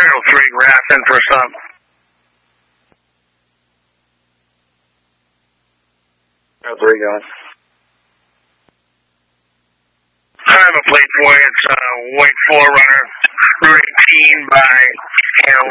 303, Grafton for some. How's 3 going? I have a plate for you. It's White 4Runner, Route 18 by